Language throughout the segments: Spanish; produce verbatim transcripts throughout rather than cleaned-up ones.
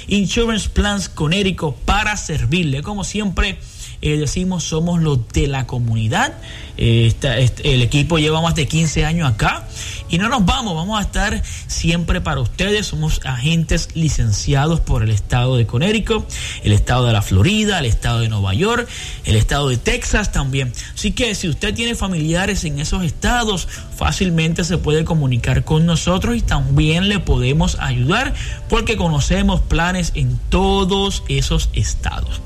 Insurance Plans Connecticut para servirle. Como siempre eh, decimos, somos los de la comunidad. Eh, esta, este, el equipo lleva más de quince años acá y no nos vamos, vamos a estar siempre para ustedes. Somos agentes licenciados por el estado de Connecticut, el estado de la Florida, el estado de Nueva York, el estado de Texas también. Así que si usted tiene familiares en esos estados, fácilmente se puede comunicar con nosotros y también le podemos ayudar porque conocemos planes en todos esos estados.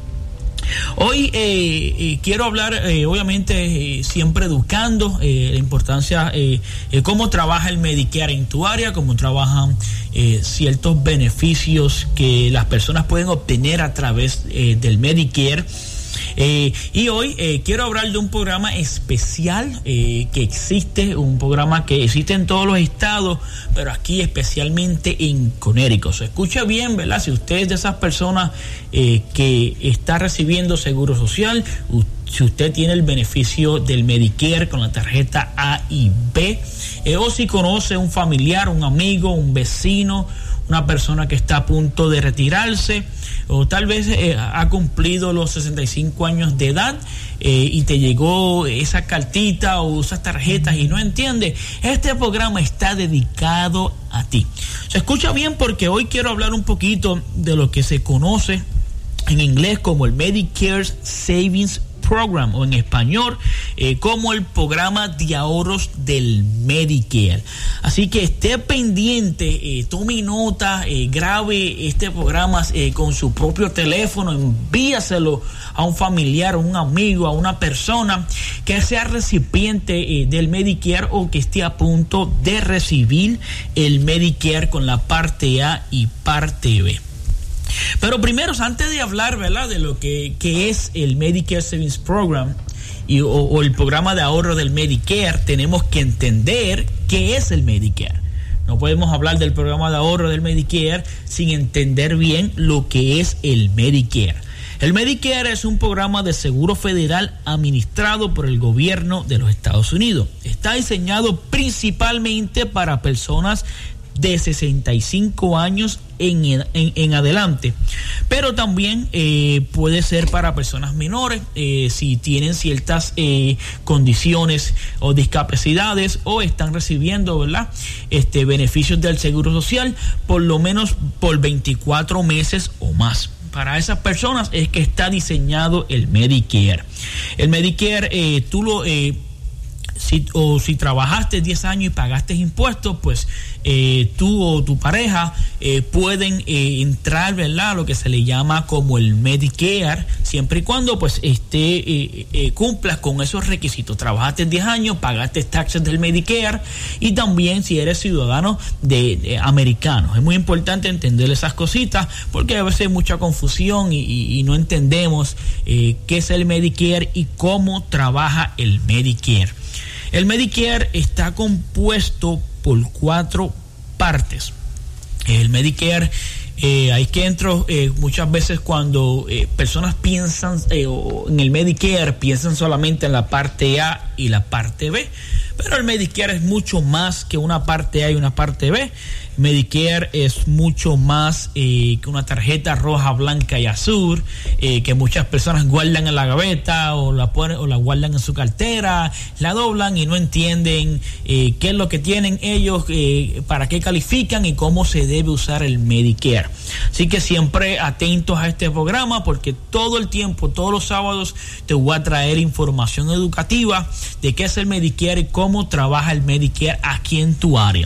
Hoy eh, eh, quiero hablar, eh, obviamente, eh, siempre educando eh, la importancia, eh, eh, cómo trabaja el Medicare en tu área, cómo trabajan eh, ciertos beneficios que las personas pueden obtener a través eh, del Medicare. Eh, y hoy eh, quiero hablar de un programa especial eh, que existe, un programa que existe en todos los estados, pero aquí especialmente en Connecticut. Se escucha bien, ¿verdad? Si usted es de esas personas eh, que está recibiendo seguro social, si usted tiene el beneficio del Medicare con la tarjeta A y B, eh, o si conoce un familiar, un amigo, un vecino, una persona que está a punto de retirarse, o tal vez eh, ha cumplido los sesenta y cinco años de edad eh, y te llegó esa cartita o esas tarjetas y no entiende, este programa está dedicado a ti. Se escucha bien porque hoy quiero hablar un poquito de lo que se conoce en inglés como el Medicare Savings Program, o en español eh, como el programa de ahorros del Medicare. Así que esté pendiente, eh, tome nota, eh, grabe este programa eh, con su propio teléfono, envíaselo a un familiar, a un amigo, a una persona que sea recipiente eh, del Medicare o que esté a punto de recibir el Medicare con la parte A y parte B. Pero primero, antes de hablar, ¿verdad?, de lo que, que es el Medicare Savings Program y, o, o el programa de ahorro del Medicare, tenemos que entender qué es el Medicare. No podemos hablar del programa de ahorro del Medicare sin entender bien lo que es el Medicare. El Medicare es un programa de seguro federal administrado por el gobierno de los Estados Unidos. Está diseñado principalmente para personas de sesenta y cinco años en, en, en adelante, pero también eh, puede ser para personas menores eh, si tienen ciertas eh, condiciones o discapacidades o están recibiendo, ¿verdad?, este, beneficios del seguro social por lo menos por veinticuatro meses o más. Para esas personas es que está diseñado el Medicare. El Medicare, eh, tú lo eh, Si, o si trabajaste diez años y pagaste impuestos, pues eh, tú o tu pareja eh, pueden eh, entrar, ¿verdad?, lo que se le llama como el Medicare, siempre y cuando pues esté eh, eh, cumplas con esos requisitos. Trabajaste diez años, pagaste taxes del Medicare y también si eres ciudadano de, de americano. Es muy importante entender esas cositas porque a veces hay mucha confusión y, y, y no entendemos eh, qué es el Medicare y cómo trabaja el Medicare. El Medicare está compuesto por cuatro partes. El Medicare, eh, hay que entrar eh, muchas veces cuando eh, personas piensan eh, en el Medicare, piensan solamente en la parte A y la parte B. Pero el Medicare es mucho más que una parte A y una parte B. Medicare es mucho más eh, que una tarjeta roja, blanca y azul eh, que muchas personas guardan en la gaveta o la ponen o la guardan en su cartera, la doblan y no entienden eh, qué es lo que tienen ellos, eh, para qué califican y cómo se debe usar el Medicare. Así que siempre atentos a este programa porque todo el tiempo, todos los sábados te voy a traer información educativa de qué es el Medicare y cómo trabaja el Medicare aquí en tu área.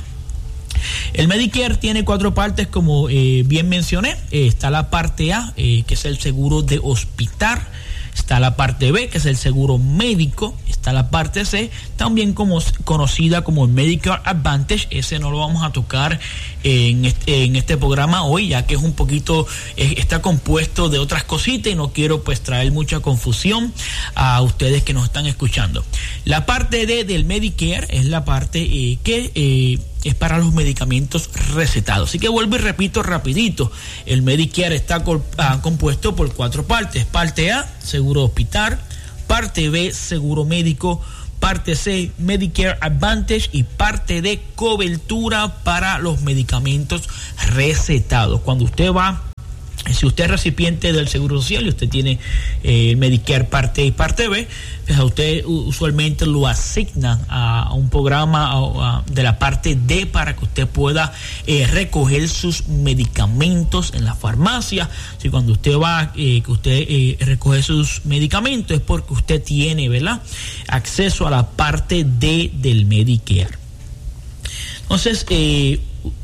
El Medicare tiene cuatro partes, como eh, bien mencioné. Eh, está la parte A, eh, que es el seguro de hospital. Está la parte B, que es el seguro médico. Está la parte C, también como, conocida como Medicare Advantage. Ese no lo vamos a tocar en este, en este programa hoy, ya que es un poquito, eh, está compuesto de otras cositas y no quiero pues traer mucha confusión a ustedes que nos están escuchando. La parte D del Medicare es la parte eh, que eh, es para los medicamentos recetados. Así que vuelvo y repito rapidito. El Medicare está co- ah, compuesto por cuatro partes. Parte A, seguro hospital. Parte B, seguro médico. Parte C, Medicare Advantage. Y parte D, cobertura para los medicamentos recetados. Cuando usted va Si usted es recipiente del Seguro Social y usted tiene eh, Medicare Parte A y Parte B, pues a usted usualmente lo asignan a, a un programa a, a, de la Parte D para que usted pueda eh, recoger sus medicamentos en la farmacia. Si cuando usted va, eh, que usted eh, recoge sus medicamentos es porque usted tiene, ¿verdad?, acceso a la Parte D del Medicare. Entonces, eh,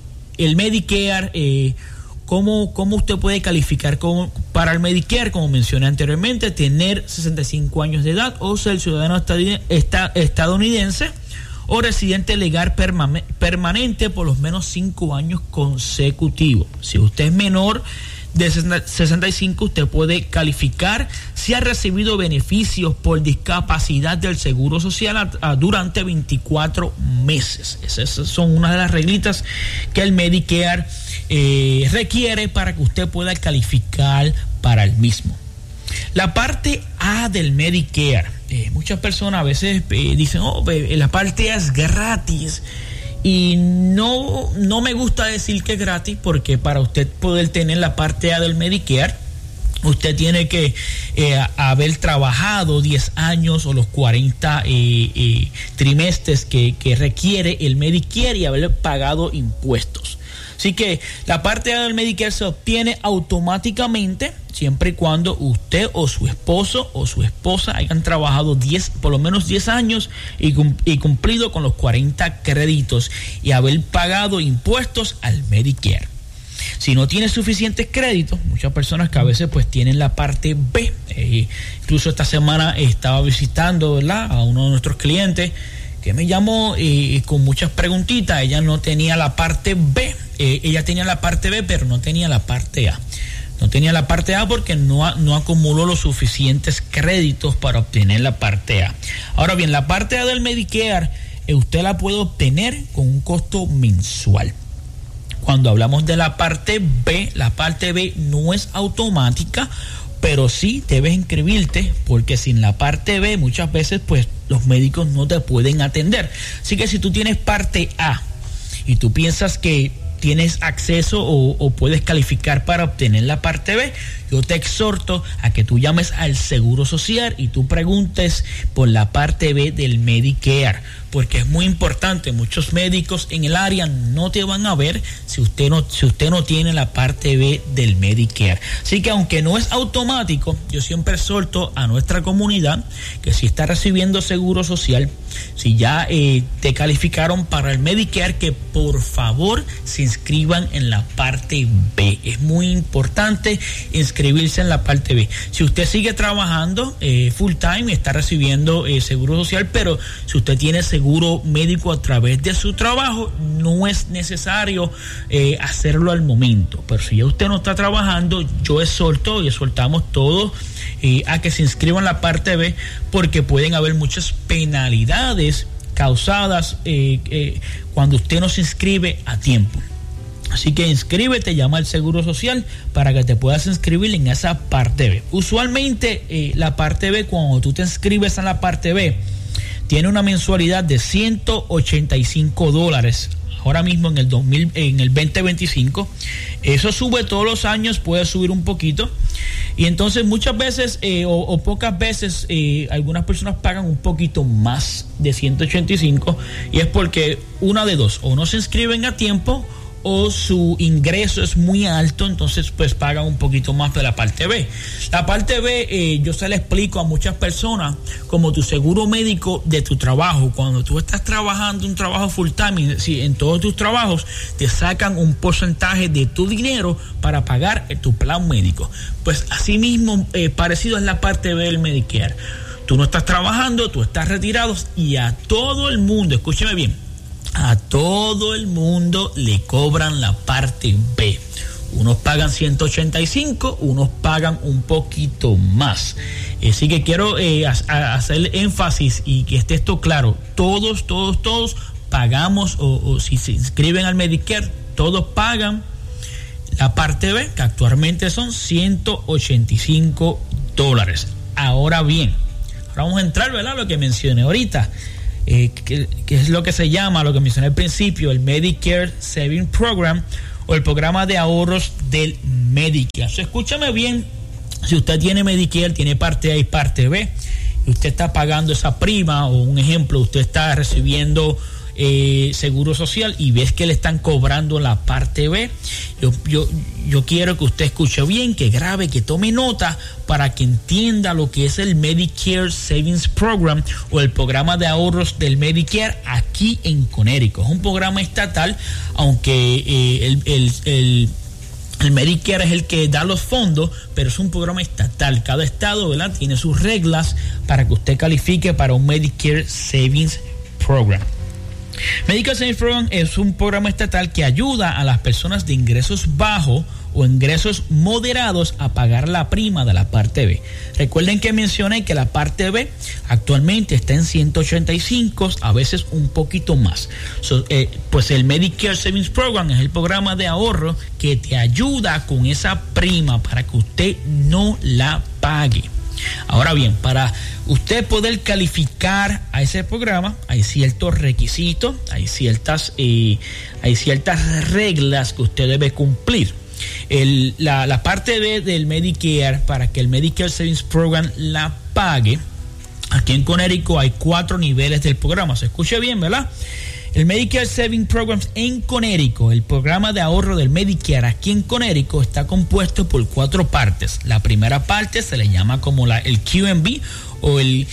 el Medicare... Eh, ¿Cómo, ¿Cómo usted puede calificar como, para el Medicare? Como mencioné anteriormente, tener sesenta y cinco años de edad o ser ciudadano estadounidense o residente legal perma- permanente por los menos cinco años consecutivos. Si usted es menor de sesenta y cinco, usted puede calificar si ha recibido beneficios por discapacidad del Seguro Social a, a, durante veinticuatro meses. Esas son una de las reglitas que el Medicare eh, requiere para que usted pueda calificar para el mismo. La parte A del Medicare, eh, muchas personas a veces eh, dicen, oh, la parte A es gratis. Y no, no me gusta decir que es gratis, porque para usted poder tener la parte A del Medicare, usted tiene que eh, haber trabajado diez años o los cuarenta eh, eh, trimestres que, que requiere el Medicare y haber pagado impuestos. Así que la parte A del Medicare se obtiene automáticamente siempre y cuando usted o su esposo o su esposa hayan trabajado diez, por lo menos diez años y, y cumplido con los cuarenta créditos y haber pagado impuestos al Medicare. Si no tiene suficientes créditos, muchas personas que a veces pues tienen la parte B, eh, incluso esta semana estaba visitando, ¿verdad?, a uno de nuestros clientes que me llamó eh, con muchas preguntitas. Ella no tenía la parte B, eh, ella tenía la parte B, pero no tenía la parte A. No tenía la parte A porque no, no acumuló los suficientes créditos para obtener la parte A. Ahora bien, la parte A del Medicare, eh, usted la puede obtener con un costo mensual. Cuando hablamos de la parte B, la parte B no es automática, pero sí debes inscribirte, porque sin la parte B muchas veces pues los médicos no te pueden atender. Así que si tú tienes parte A y tú piensas que tienes acceso o, o puedes calificar para obtener la parte B, yo te exhorto a que tú llames al Seguro Social y tú preguntes por la parte B del Medicare, porque es muy importante. Muchos médicos en el área no te van a ver si usted no, si usted no tiene la parte B del Medicare. Así que aunque no es automático, yo siempre exhorto a nuestra comunidad que si está recibiendo Seguro Social, si ya eh, te calificaron para el Medicare, que por favor se inscriban en la parte B. Es muy importante inscribirse en la parte B. Si usted sigue trabajando eh, full time y está recibiendo eh, Seguro Social, pero si usted tiene seguro médico a través de su trabajo, no es necesario eh, hacerlo al momento. Pero si ya usted no está trabajando, yo exhorto y exhortamos todos eh, a que se inscriban en la parte B, porque pueden haber muchas penalidades causadas eh, eh, cuando usted no se inscribe a tiempo. Así que inscríbete, llama al Seguro Social para que te puedas inscribir en esa parte B. Usualmente eh, la parte B, cuando tú te inscribes en la parte B, tiene una mensualidad de ciento ochenta y cinco dólares. Ahora mismo en el dos mil, en el veinte veinticinco, eso sube todos los años, puede subir un poquito, y entonces muchas veces eh, o, o pocas veces eh, algunas personas pagan un poquito más de ciento ochenta y cinco, y es porque una de dos, o no se inscriben a tiempo o su ingreso es muy alto, entonces pues pagan un poquito más de la parte B. La parte B, eh, yo se la explico a muchas personas como tu seguro médico de tu trabajo. Cuando tú estás trabajando un trabajo full time, si en todos tus trabajos te sacan un porcentaje de tu dinero para pagar tu plan médico, pues así mismo eh, parecido es la parte B del Medicare. Tú no estás trabajando, tú estás retirado, y a todo el mundo, escúcheme bien, a todo el mundo le cobran la parte B. Unos pagan ciento ochenta y cinco, unos pagan un poquito más. Así que quiero eh, hacer énfasis y que esté esto claro. Todos, todos, todos pagamos, o, o si se inscriben al Medicare, todos pagan la parte B, que actualmente son ciento ochenta y cinco dólares. Ahora bien, ahora vamos a entrar, ¿verdad?, lo que mencioné ahorita. Eh, que, que es lo que se llama, lo que mencioné al principio, el Medicare Saving Program, o el programa de ahorros del Medicare. So, escúchame bien, si usted tiene Medicare, tiene parte A y parte B, y usted está pagando esa prima, o un ejemplo, usted está recibiendo eh, seguro social y ves que le están cobrando la parte B, yo, yo, yo quiero que usted escuche bien, que grabe, que tome nota para que entienda lo que es el Medicare Savings Program o el programa de ahorros del Medicare aquí en Connecticut. Es un programa estatal, aunque eh, el, el, el El Medicare es el que da los fondos, pero es un programa estatal. Cada estado, ¿verdad?, tiene sus reglas para que usted califique para un Medicare Savings Program. Medicare Savings Program es un programa estatal que ayuda a las personas de ingresos bajos o ingresos moderados a pagar la prima de la parte B. Recuerden que mencioné que la parte B actualmente está en ciento ochenta y cinco, a veces un poquito más. So, eh, pues el Medicare Savings Program es el programa de ahorro que te ayuda con esa prima para que usted no la pague. Ahora bien, para usted poder calificar a ese programa hay ciertos requisitos, hay ciertas, eh, hay ciertas reglas que usted debe cumplir. El, la, la parte B del Medicare, para que el Medicare Savings Program la pague, aquí en Connecticut hay cuatro niveles del programa. Se escuche bien, ¿verdad? El Medicare Savings Program en Connecticut, el programa de ahorro del Medicare aquí en Connecticut, está compuesto por cuatro partes. La primera parte se le llama como la, el Q M B o el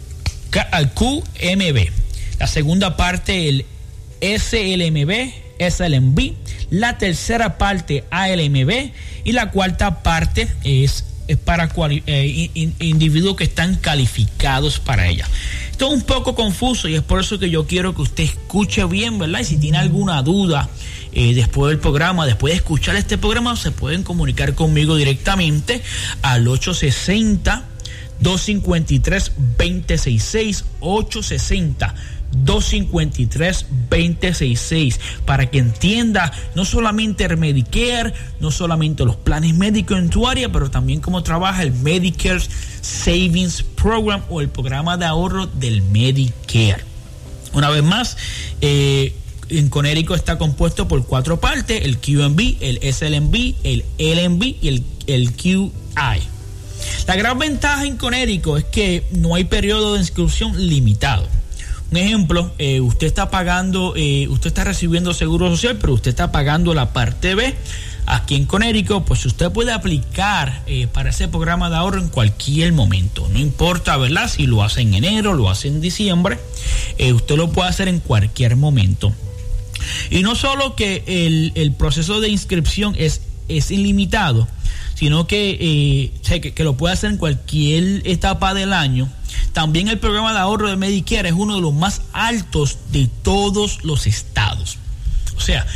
Q M B. La segunda parte, el S L M B, S L M B. La tercera parte, A L M B. Y la cuarta parte es, es para cuali, eh, in, individuos que están calificados para ella. Esto es un poco confuso y es por eso que yo quiero que usted escuche bien, ¿verdad? Y si tiene alguna duda eh, después del programa, después de escuchar este programa, se pueden comunicar conmigo directamente al ocho seis cero, dos cinco tres, dos cero seis seis, ocho seis cero, dos cinco tres, dos cero seis seis, para que entienda no solamente el Medicare, no solamente los planes médicos en tu área, pero también cómo trabaja el Medicare Savings Program o el programa de ahorro del Medicare. Una vez más, eh, en Connecticut está compuesto por cuatro partes: el Q M B, el S L M B, el L M B y el, el Q I. La gran ventaja en Connecticut es que no hay periodo de inscripción limitado. Un ejemplo, eh, usted está pagando, eh, usted está recibiendo seguro social, pero usted está pagando la parte B aquí en Connecticut, pues usted puede aplicar eh, para ese programa de ahorro en cualquier momento. No importa, ¿verdad?, si lo hace en enero, lo hace en diciembre, eh, usted lo puede hacer en cualquier momento. Y no solo que el, el proceso de inscripción es, es ilimitado, sino que, eh, que, que lo puede hacer en cualquier etapa del año. También el programa de ahorro de Medicare es uno de los más altos de todos los estados. O sea,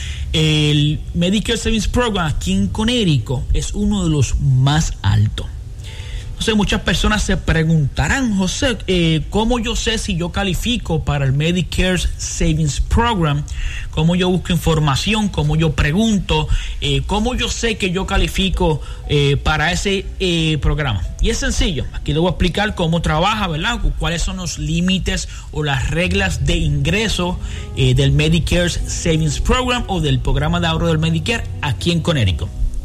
el Medicare Savings Program aquí en Connecticut es uno de los más altos. Entonces muchas personas se preguntarán, José, eh, ¿cómo yo sé si yo califico para el Medicare Savings Program? ¿Cómo yo busco información? ¿Cómo yo pregunto? Eh, ¿Cómo yo sé que yo califico eh, para ese eh, programa? Y es sencillo. Aquí le voy a explicar cómo trabaja, ¿verdad? Cuáles son los límites o las reglas de ingreso eh, del Medicare Savings Program o del programa de ahorro del Medicare aquí en Connecticut.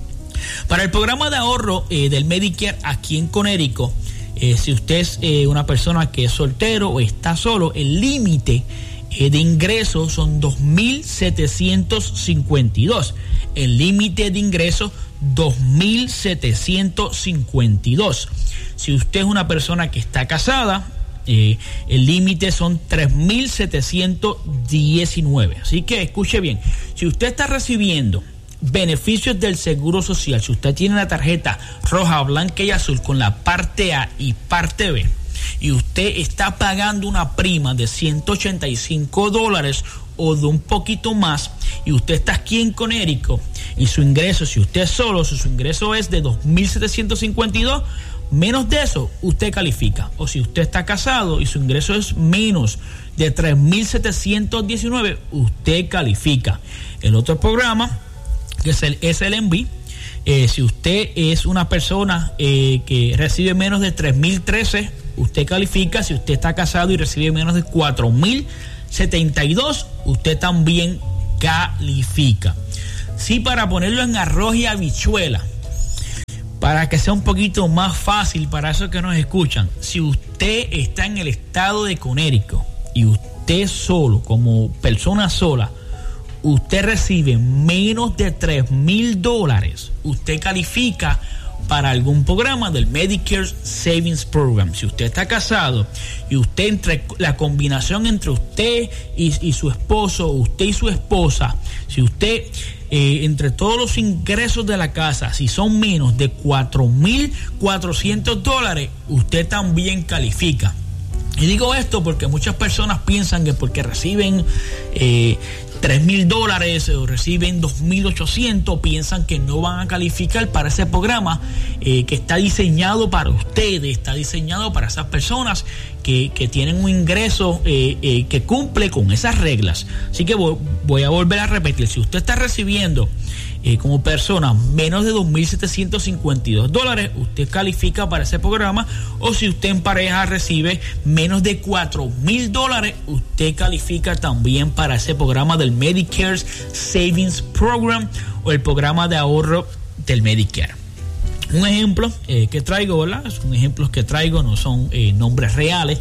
Para el programa de ahorro eh, del Medicare aquí en Connecticut, eh, si usted es eh, una persona que es soltero o está solo, el límite eh, de ingresos son dos mil setecientos cincuenta y dos. El límite de ingresos, dos mil setecientos cincuenta y dos. Si usted es una persona que está casada, eh, el límite son tres mil setecientos diecinueve. Así que escuche bien, si usted está recibiendo beneficios del Seguro Social, si usted tiene la tarjeta roja, blanca y azul con la parte A y parte B, y usted está pagando una prima de ciento ochenta y cinco dólares o de un poquito más, y usted está aquí en Connecticut y su ingreso, si usted es solo, si su ingreso es de dos mil setecientos cincuenta y dos, menos de eso usted califica. O si usted está casado y su ingreso es menos de tres mil setecientos diecinueve, usted califica. El otro programa, que es el S L M B, eh, si usted es una persona eh, que recibe menos de tres mil trece, usted califica. Si usted está casado y recibe menos de cuatro mil setenta y dos, usted también califica. Sí, para ponerlo en arroz y habichuela, para que sea un poquito más fácil para esos que nos escuchan. Si usted está en el estado de Connecticut y usted solo, como persona sola, usted recibe menos de tres mil dólares, usted califica para algún programa del Medicare Savings Program. Si usted está casado y usted, entre la combinación entre usted y, y su esposo, usted y su esposa, si usted eh, entre todos los ingresos de la casa, si son menos de cuatro mil cuatrocientos dólares, usted también califica. Y digo esto porque muchas personas piensan que porque reciben eh, tres mil dólares o reciben dos mil ochocientos, piensan que no van a calificar para ese programa eh, que está diseñado para ustedes, está diseñado para esas personas que, que tienen un ingreso eh, eh, que cumple con esas reglas. Así que voy, voy a volver a repetir, si usted está recibiendo Eh, como persona menos de dos mil setecientos cincuenta y dos dólares, usted califica para ese programa. O si usted en pareja recibe menos de cuatro mil dólares, usted califica también para ese programa del Medicare Savings Program o el programa de ahorro del Medicare. Un ejemplo eh, que traigo, ¿verdad? Son ejemplos que traigo, no son eh, nombres reales.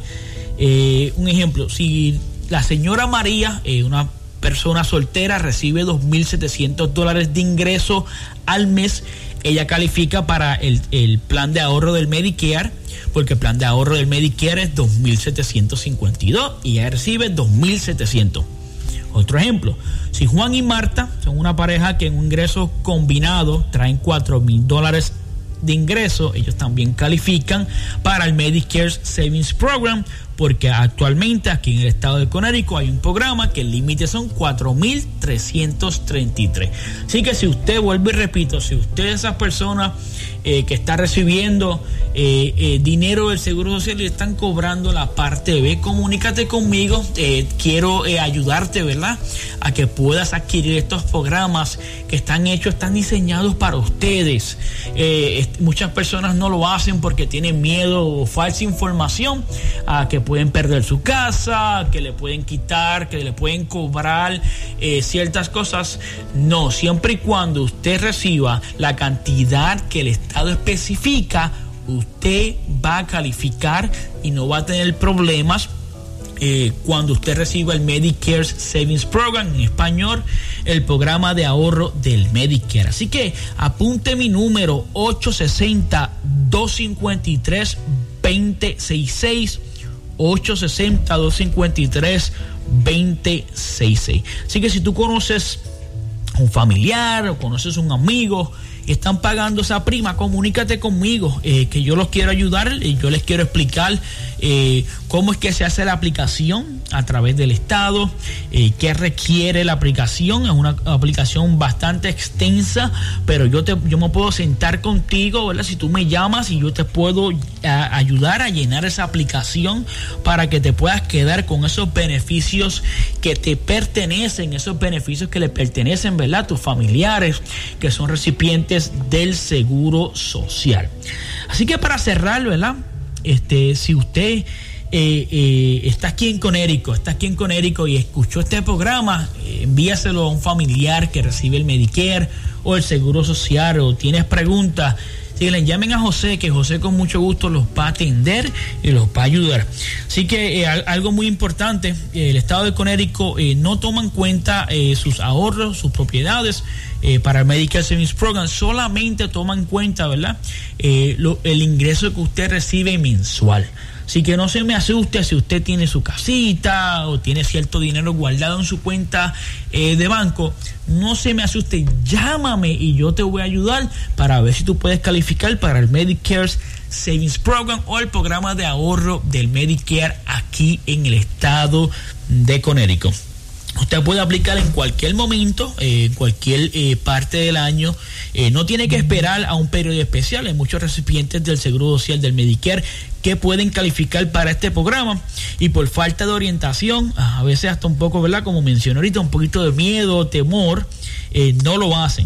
Eh, un ejemplo, si la señora María, eh, una persona soltera, recibe dos mil setecientos dólares de ingreso al mes, ella califica para el, el plan de ahorro del Medicare, porque el plan de ahorro del Medicare es dos mil setecientos cincuenta y dos y ella recibe dos mil setecientos. Otro ejemplo, si Juan y Marta son una pareja que en un ingreso combinado traen cuatro mil dólares de ingreso, ellos también califican para el Medicare Savings Program, porque actualmente aquí en el estado de Connecticut hay un programa que el límite son cuatro mil trescientos treinta y tres. Así que si usted, vuelvo y repito, si usted es esa persona eh, que está recibiendo eh, eh, dinero del Seguro Social y están cobrando la parte B, comunícate conmigo. Eh, quiero eh, ayudarte, ¿verdad?, a que puedas adquirir estos programas que están hechos, están diseñados para ustedes. Eh, muchas personas no lo hacen porque tienen miedo o falsa información a que pueden perder su casa, que le pueden quitar, que le pueden cobrar eh, ciertas cosas. No, siempre y cuando usted reciba la cantidad que el Estado especifica, usted va a calificar y no va a tener problemas eh, cuando usted reciba el Medicare Savings Program, en español, el programa de ahorro del Medicare. Así que apunte mi número: ocho seis cero, dos cinco tres, dos cero seis seis, ocho seis cero, dos cinco tres, dos cero seis seis. Así que si tú conoces un familiar o conoces un amigo y están pagando esa prima, comunícate conmigo, eh, que yo los quiero ayudar y yo les quiero explicar eh, cómo es que se hace la aplicación a través del Estado, eh, qué requiere la aplicación. Es una aplicación bastante extensa, pero yo te yo me puedo sentar contigo, ¿verdad?, si tú me llamas, y yo te puedo a, ayudar a llenar esa aplicación para que te puedas quedar con esos beneficios que te pertenecen, esos beneficios que le pertenecen, ¿verdad?, a tus familiares que son recipientes del Seguro Social. Así que para cerrar, ¿verdad?, este, si usted eh, eh, está aquí en Connecticut, está aquí en Connecticut y escuchó este programa, eh, envíaselo a un familiar que recibe el Medicare o el Seguro Social, o tienes preguntas, si le llamen a José, que José con mucho gusto los va a atender y los va a ayudar. Así que eh, algo muy importante, eh, el estado de Connecticut eh, no toma en cuenta eh, sus ahorros, sus propiedades eh, para el Medicare Savings Program, solamente toma en cuenta, ¿verdad?, eh, lo, el ingreso que usted recibe mensual. Así que no se me asuste si usted tiene su casita o tiene cierto dinero guardado en su cuenta eh, de banco. No se me asuste, llámame y yo te voy a ayudar para ver si tú puedes calificar para el Medicare Savings Program o el programa de ahorro del Medicare aquí en el estado de Connecticut. Usted puede aplicar en cualquier momento, eh, en cualquier eh, parte del año. Eh, no tiene que esperar a un periodo especial. Hay muchos recipientes del Seguro Social del Medicare que pueden calificar para este programa, y por falta de orientación, a veces hasta un poco, ¿verdad?, como mencioné ahorita, un poquito de miedo, temor, eh, no lo hacen.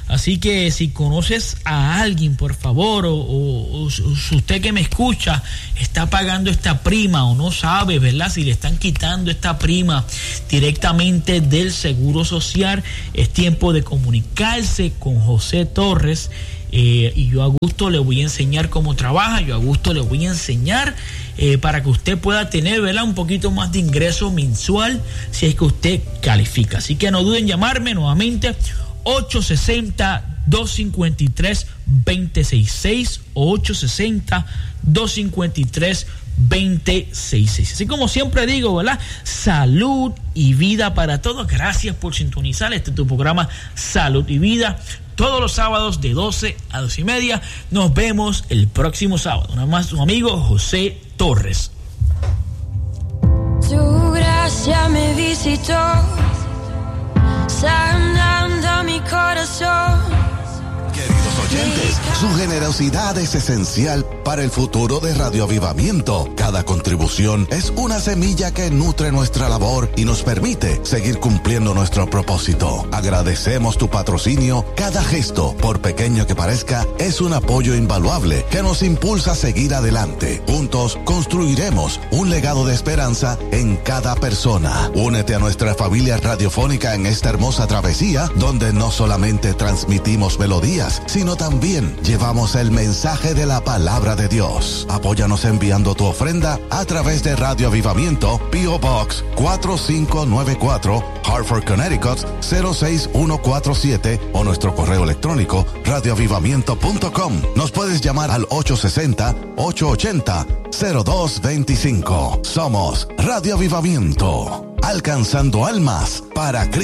Así que si conoces a alguien, por favor, o, o, o usted que me escucha está pagando esta prima o no sabe, ¿verdad?, si le están quitando esta prima directamente del Seguro Social, es tiempo de comunicarse con José Torres. Eh, y yo a gusto le voy a enseñar cómo trabaja, yo a gusto le voy a enseñar eh, para que usted pueda tener, ¿verdad?, un poquito más de ingreso mensual si es que usted califica. Así que no duden en llamarme nuevamente, ocho sesenta, dos cincuenta y tres, veinte sesenta y seis, ocho sesenta, dos cincuenta y tres, veinte sesenta y seis. Así como siempre digo, ¿verdad?, salud y vida para todos. Gracias por sintonizar este tu programa Salud y Vida, todos los sábados de doce a doce y media. Nos vemos el próximo sábado. Nada más su amigo José Torres. Tu gracia me visitó, sanando mi corazón. Queridos oyentes, su generosidad es esencial para el futuro de Radio Avivamiento. Cada contribución es una semilla que nutre nuestra labor y nos permite seguir cumpliendo nuestro propósito. Agradecemos tu patrocinio. Cada gesto, por pequeño que parezca, es un apoyo invaluable que nos impulsa a seguir adelante. Juntos construiremos un legado de esperanza en cada persona. Únete a nuestra familia radiofónica en esta hermosa travesía, donde no solamente transmitimos melodías, sino también llevamos el mensaje de la palabra de Dios. Apóyanos enviando tu ofrenda a través de Radio Avivamiento, P O Box cuatro cinco nueve cuatro, Hartford, Connecticut cero seis uno cuatro siete, o nuestro correo electrónico radio avivamiento punto com. Nos puedes llamar al ocho sesenta, ocho ochenta, cero dos veinticinco. Somos Radio Avivamiento, alcanzando almas para Cristo.